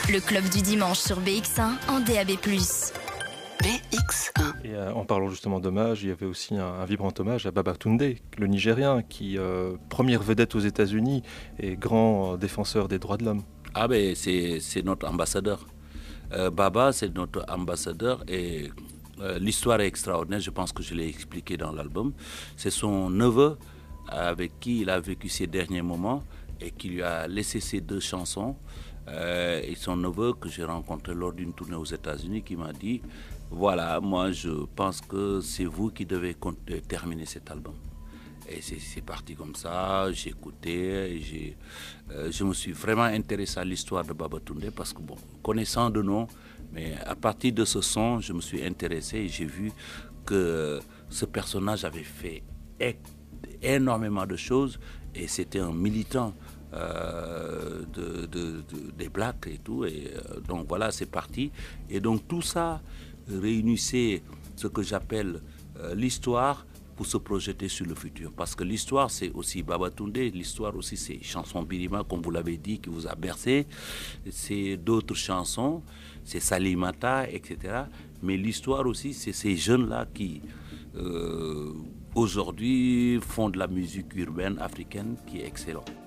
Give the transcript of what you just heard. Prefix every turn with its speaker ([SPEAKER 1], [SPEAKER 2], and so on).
[SPEAKER 1] Le club du dimanche sur BX1 en DAB+.
[SPEAKER 2] BX1.
[SPEAKER 3] Et en parlant justement d'hommage, il y avait aussi un vibrant hommage à Babatunde, le Nigérien, qui, première vedette aux États-Unis et grand défenseur des droits de l'homme.
[SPEAKER 4] Ah ben c'est notre ambassadeur. Baba, c'est notre ambassadeur et l'histoire est extraordinaire, je pense que je l'ai expliqué dans l'album. C'est son neveu avec qui il a vécu ses derniers moments et qui lui a laissé ces 2 chansons. Et son neveu que j'ai rencontré lors d'une tournée aux États-Unis qui m'a dit voilà, moi je pense que c'est vous qui devez terminer cet album. Et c'est parti comme ça, j'ai écouté, je me suis vraiment intéressé à l'histoire de Babatunde parce que, bon, connaissant de nom, mais à partir de ce son, je me suis intéressé et j'ai vu que ce personnage avait fait énormément de choses et c'était un militant des Blacks et tout. Et donc voilà, c'est parti. Et donc tout ça réunissait ce que j'appelle l'histoire pour se projeter sur le futur. Parce que l'histoire, c'est aussi Babatunde, l'histoire aussi, c'est Chanson Birima, comme vous l'avez dit, qui vous a bercé. C'est d'autres chansons, c'est Salimata, etc. Mais l'histoire aussi, c'est ces jeunes-là qui, aujourd'hui, font de la musique urbaine africaine qui est excellente.